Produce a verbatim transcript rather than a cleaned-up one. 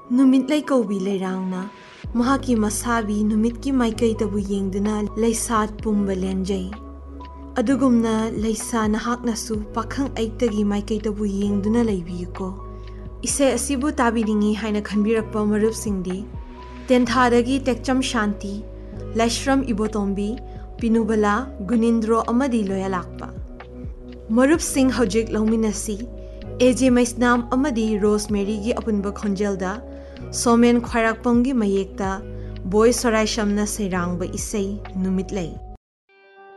नुमित कौबी लेरांगना महाकी मसाबी नुमित की माइकई तबु येंगदुना लैसात पुंब लेंजई अदुगुमना लैसा नहाकनसु पाखंग ऐतगी माइकई तबु येंगदुना लैबियुको इसे असिबु ताबिनिंगी हाइना खनबिरकपा मरुपसिंगदी तेंथादगी टेक्चम शांति लैश्रम इबोतोंबी पिनुबला गुनिंद्रो अमदी लोयालाकपा मरुपसिंग हौजिक लौमिनसी एजे मैस्नाम अमदी रोजमेरी की अपुनब खोंजेलदा सोमेन ख्वाइराकपंगी मयेकता बोय सोराइशमना सेरांगबा इसै नुमित लै।